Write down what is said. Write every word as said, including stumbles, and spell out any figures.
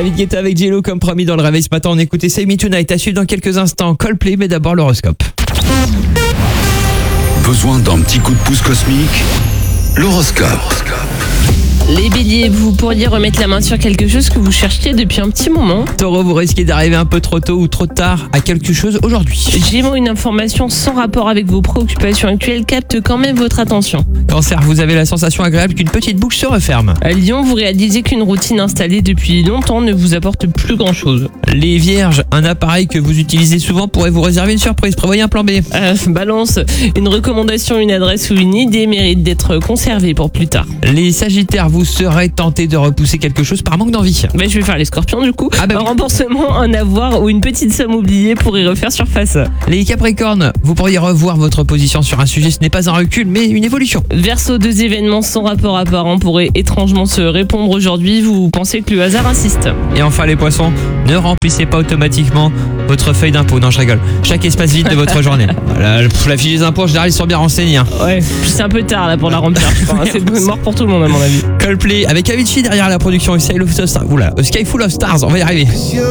David Guetta avec J-Lo comme promis dans le réveil ce matin. On écoutait Save Me Tonight. À suivre dans quelques instants Coldplay, mais d'abord l'horoscope. Besoin d'un petit coup de pouce cosmique? L'horoscope. Les béliers, vous pourriez remettre la main sur quelque chose que vous cherchiez depuis un petit moment. Taureau, vous risquez d'arriver un peu trop tôt ou trop tard à quelque chose aujourd'hui. Gémeaux, une information sans rapport avec vos préoccupations actuelles capte quand même votre attention. Cancer, vous avez la sensation agréable qu'une petite boucle se referme. À Lion, vous réalisez qu'une routine installée depuis longtemps ne vous apporte plus grand chose. Les vierges, un appareil que vous utilisez souvent pourrait vous réserver une surprise. Prévoyez un plan B. Euh, balance, une recommandation, une adresse ou une idée mérite d'être conservée pour plus tard. Les sagittaires, vous serez tenté de repousser quelque chose par manque d'envie. Ben, je vais faire les scorpions du coup. Ah bah un oui. remboursement, un avoir ou une petite somme oubliée pour y refaire surface. Les capricornes, vous pourriez revoir votre position sur un sujet. Ce n'est pas un recul, mais une évolution. Verseau, deux événements sans rapport apparent pourraient étrangement se répondre aujourd'hui. Vous pensez que le hasard insiste. Et enfin les poissons, ne remplissez pas automatiquement votre feuille d'impôt. Non, je rigole. Chaque espace vide de votre journée. Voilà, la fiche des impôts, en général, ils sont bien renseignés. Hein. Ouais, puis c'est un peu tard là pour la remplir. Je pense. C'est mort pour tout le monde à mon avis. Coldplay avec Avicii derrière la production et Sky Full of Stars. Oula, Sky Full of Stars, on va y arriver.